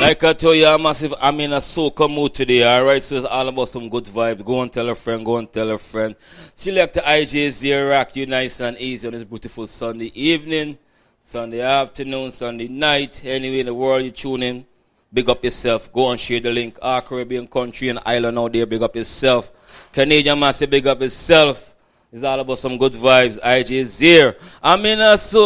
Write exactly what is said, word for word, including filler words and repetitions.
Like I told you, I'm massive. I'm in a soca mood today, alright? So it's all about some good vibes. Go and tell a friend, go and tell a friend. Select I J Zero rock you nice and easy on this beautiful Sunday evening, Sunday afternoon, Sunday night. Anyway in the world you tune in, big up yourself. Go and share the link. Our Caribbean country and island out there, big up yourself. Canadian massive, big up yourself. It's all about some good vibes. I J Zero. I'm in a soca.